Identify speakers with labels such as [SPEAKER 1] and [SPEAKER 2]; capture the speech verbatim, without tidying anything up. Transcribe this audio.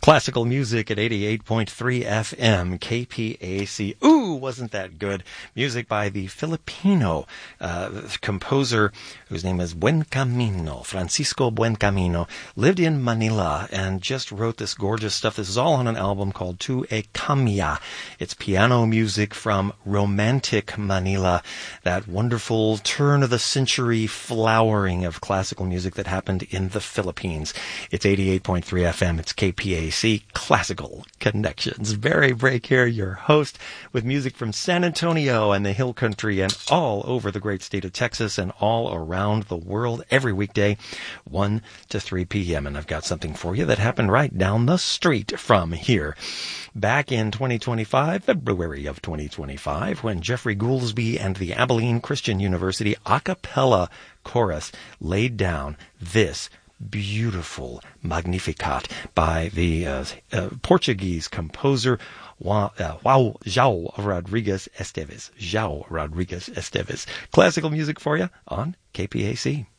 [SPEAKER 1] Classical music at eighty-eight point three F M, K P A C. Ooh, wasn't that good? Music by the Filipino uh, composer whose name is Buencamino, Francisco Buencamino, lived in Manila and just wrote this gorgeous stuff. This is all on an album called Tu E Cambia. It's piano music from romantic Manila, that wonderful turn-of-the-century flowering of classical music that happened in the Philippines. It's eighty-eight point three F M. It's K P A C. Classical Connections. Barry Brake here, your host, with music from San Antonio and the Hill Country and all over the great state of Texas and all around the world every weekday, one to three p.m. And I've got something for you that happened right down the street from here. Back in twenty twenty-five, February of twenty twenty-five, when Jeffrey Goolsbee and the Abilene Christian University a cappella chorus laid down this beautiful Magnificat by the uh, uh, Portuguese composer João uh, wow, João Rodrigues Esteves. João Rodrigues Esteves. Classical music for you on K P A C.